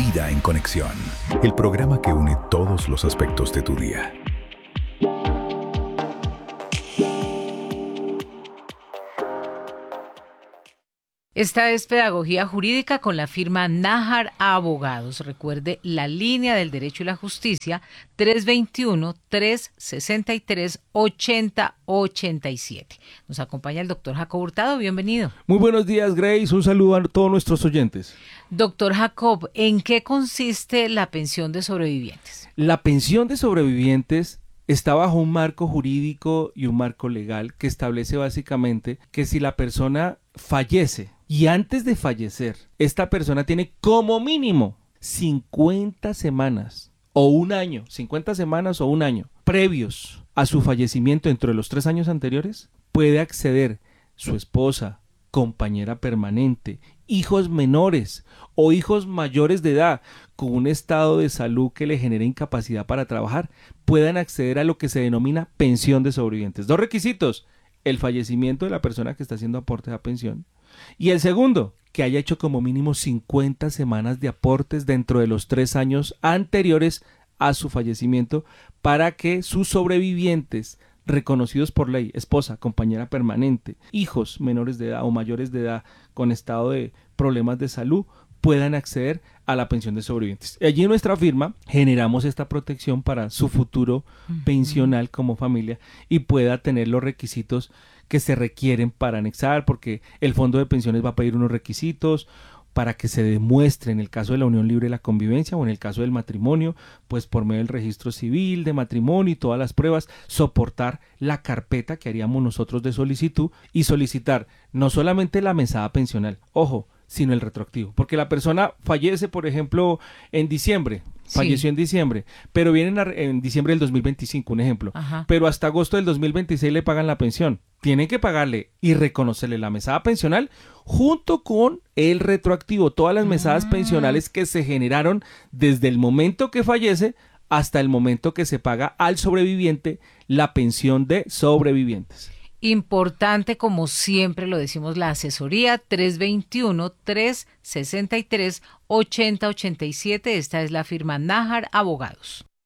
Vida en Conexión, el programa que une todos los aspectos de tu día. Esta es Pedagogía Jurídica con la firma Nájar Abogados. Recuerde la línea del derecho y la justicia 321-363-8087. Nos acompaña el doctor Jacob Hurtado. Bienvenido. Muy buenos días, Grace. Un saludo a todos nuestros oyentes. Doctor Jacob, ¿en qué consiste la pensión de sobrevivientes? La pensión de sobrevivientes está bajo un marco jurídico y un marco legal que establece básicamente que si la persona fallece y antes de fallecer, esta persona tiene como mínimo 50 semanas o un año, 50 semanas o un año previos a su fallecimiento dentro de los 3 años anteriores, puede acceder su esposa, compañera permanente, hijos menores o hijos mayores de edad con un estado de salud que le genere incapacidad para trabajar, puedan acceder a lo que se denomina pensión de sobrevivientes. 2 requisitos: el fallecimiento de la persona que está haciendo aporte a pensión, y el segundo, que haya hecho como mínimo 50 semanas de aportes dentro de los 3 años anteriores a su fallecimiento para que sus sobrevivientes reconocidos por ley, esposa, compañera permanente, hijos menores de edad o mayores de edad con estado de problemas de salud, puedan acceder a la pensión de sobrevivientes. Allí en nuestra firma generamos esta protección para su futuro pensional como familia y pueda tener los requisitos que se requieren para anexar, porque el fondo de pensiones va a pedir unos requisitos para que se demuestre en el caso de la unión libre de la convivencia o en el caso del matrimonio, pues por medio del registro civil de matrimonio y todas las pruebas, soportar la carpeta que haríamos nosotros de solicitud y solicitar no solamente la mesada pensional, ojo, sino el retroactivo, porque la persona fallece, por ejemplo, en diciembre, falleció en diciembre, pero viene en diciembre del 2025, un ejemplo, pero hasta agosto del 2026 le pagan la pensión. Tienen que pagarle y reconocerle la mesada pensional junto con el retroactivo, todas las mesadas pensionales que se generaron desde el momento que fallece hasta el momento que se paga al sobreviviente la pensión de sobrevivientes. Importante, como siempre lo decimos, la asesoría 321-363-8087. Esta es la firma Nájar Abogados.